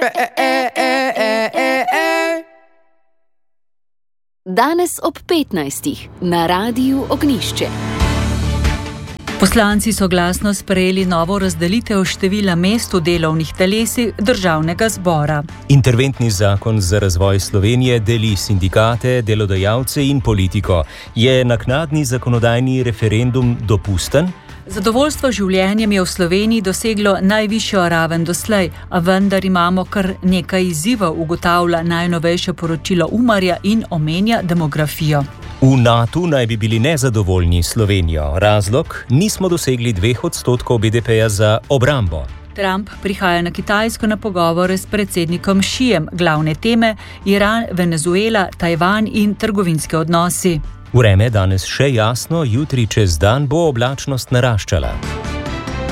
Danes ob 15. na Radiu Ognjišče. Poslanci so glasno sprejeli novo razdelitev števila mest v delovnih telesih Državnega zbora. Interventni zakon za razvoj Slovenije deli sindikate, delodajalce in politiko. Je naknadni zakonodajni referendum dopusten? Zadovoljstvo življenjem je v Sloveniji doseglo najvišjo raven doslej, a vendar imamo kar nekaj izzivov, ugotavlja najnovejše poročilo Umarja in omenja demografijo. V NATO naj bi bili nezadovoljni s Slovenijo. Razlog? Nismo dosegli 2% BDP-ja za obrambo. Trump prihaja na Kitajsko na pogovore s predsednikom Xijem. Glavne teme: Iran, Venezuela, Tajvan in trgovinski odnosi. Vreme danes še jasno, jutri čez dan bo oblačnost naraščala.